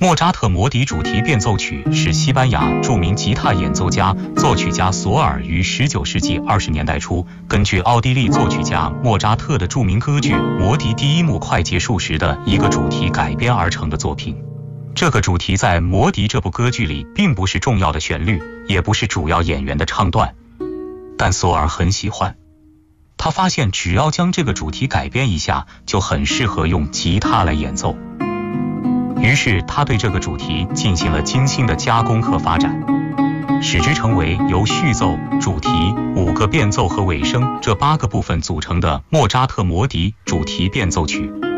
莫扎特魔笛主题变奏曲是西班牙著名吉他演奏家、作曲家索尔于19世纪20年代初，根据奥地利作曲家莫扎特的著名歌剧《魔笛》第一幕快结束时的一个主题改编而成的作品。这个主题在《魔笛》这部歌剧里并不是重要的旋律，也不是主要演员的唱段，但索尔很喜欢。他发现只要将这个主题改编一下，就很适合用吉他来演奏。于是他对这个主题进行了精心的加工和发展，使之成为由序奏、主题、5个变奏和尾声这8个部分组成的莫扎特魔笛主题变奏曲。